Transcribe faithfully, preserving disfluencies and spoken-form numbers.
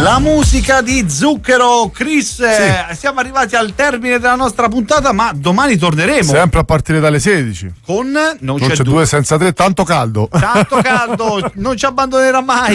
La musica di Zucchero, Chris, sì. eh, siamo arrivati al termine della nostra puntata, ma domani torneremo. Sempre a partire dalle sedici. Con Non, non c'è, c'è due. due senza tre, tanto caldo. Tanto caldo, non ci abbandonerà mai.